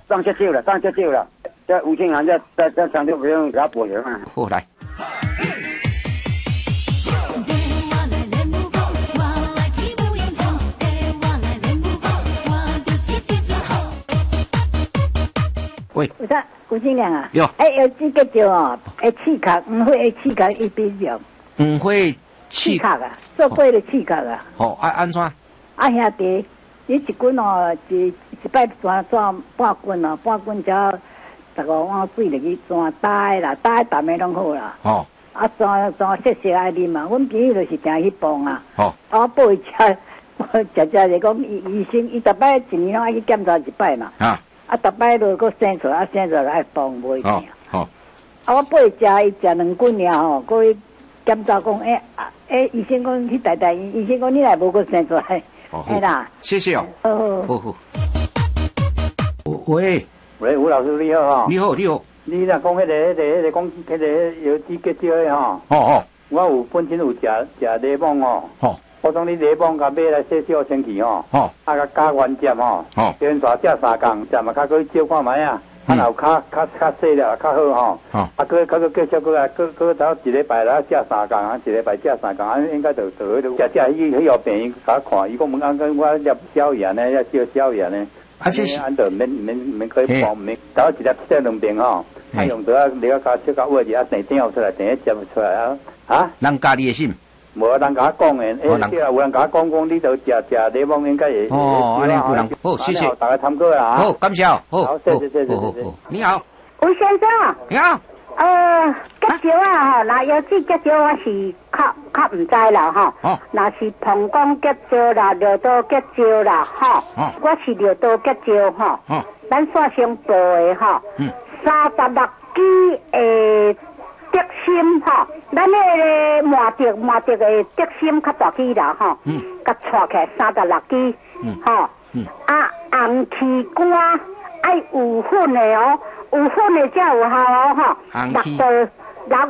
当接少了，当接少了。这吴庆涵这长就不用给他补钱嘛。 好来。喂， 吴金良啊， 有， 有这个叫哦，刺壳，黄花的刺壳一杯酒， 黄花刺壳啊，做过的刺壳啊。 好，安怎？ 兄弟，你一斤哦，一摆转半斤哦，半斤只15碗水入去转打的啦，打的每样拢好啦。 哦。 转细细爱啉嘛，阮朋友就是定去帮啊。 好。 报伊食就讲医生，伊逐摆一年拢爱去检查一摆嘛。逐摆落搁生出来，生出来爱帮袂定。 好。 我报伊食2斤尔吼，搁去检查讲，医生讲去台医生讲你来无搁生出来。哎啦， 谢谢哦。好。喂， 吴老师你好哈。 你好。 你若讲迄个讲迄个有机结石的吼。 哦。 我有本身有食柠檬哦。 好。 我讲你柠檬甲买来洗小清气吼。好。甲加原汁吼。好。连续食3工，食嘛较去照看卖啊。然后较细了较好吼。好。搁继续搁到一礼拜来食3工，一礼拜食3工，应该就食迄药病甲我看，伊讲问讲我粒消炎呢，要烧消炎呢。这是安就免可以帮免，搞一粒洗2遍吼，用到你加切到位置电出来，电接出来人家你的心？ 无人甲我讲的，有人甲我讲，你就食柠檬应该会。 安尼有人好，谢谢， 大家参考啦。 好，感谢，好， 谢谢。 你好， 吴先生。 你好。 结石啊吼，那有这结石我是较唔知啦吼。那是膀胱结石啦、尿道结石啦吼。我是尿道结石吼。咱线上报的吼。36支的德心吼，咱那个麻德的德心较大支啦吼。甲串起来36支。红旗杆爱有粉的哦。有粉的才有效哦，吼，6